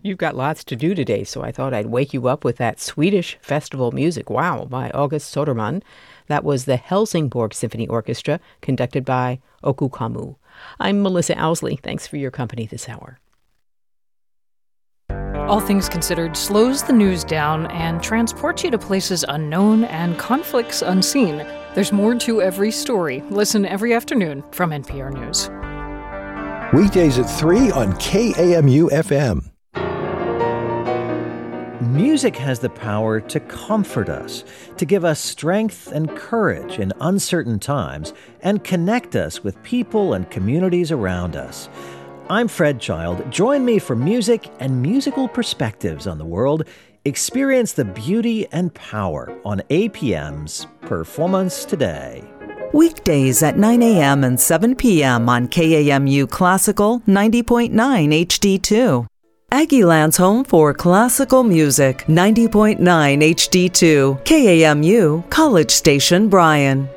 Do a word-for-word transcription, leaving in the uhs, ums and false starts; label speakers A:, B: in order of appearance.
A: You've got lots to do today, so I thought I'd wake you up with that Swedish festival music, Wow, by August Soderman. That was the Helsingborg Symphony Orchestra, conducted by Oku Kamu. I'm Melissa Owsley. Thanks for your company this hour.
B: All Things Considered slows the news down and transports you to places unknown and conflicts unseen. There's more to every story. Listen every afternoon from N P R News.
C: Weekdays at three on K A M U F M.
D: Music has the power to comfort us, to give us strength and courage in uncertain times, and connect us with people and communities around us. I'm Fred Child. Join me for music and musical perspectives on the world. Experience the beauty and power on A P M's Performance Today.
E: Weekdays at nine a.m. and seven p.m. on K A M U Classical ninety point nine H D two. Aggieland's home for classical music, ninety point nine H D two. K A M U, College Station, Bryan.